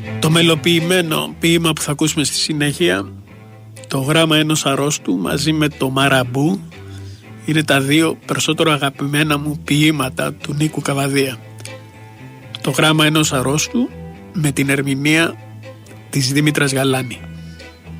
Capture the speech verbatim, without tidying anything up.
Το μελοποιημένο ποίημα που θα ακούσουμε στη συνέχεια, το γράμμα ενός αρρώστου μαζί με το Μαραμπού, είναι τα δύο περισσότερο αγαπημένα μου ποίηματα του Νίκου Καβαδία. Το γράμμα ενός αρρώστου με την ερμηνεία της Δήμητρας Γαλάνη.